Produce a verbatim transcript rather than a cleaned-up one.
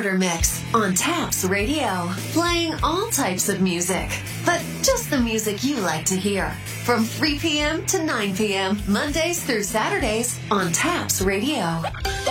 Starter Mix on Taps Radio. Playing all types of music, but just the music you like to hear. From three p.m. to nine p.m. Mondays through Saturdays on Taps Radio.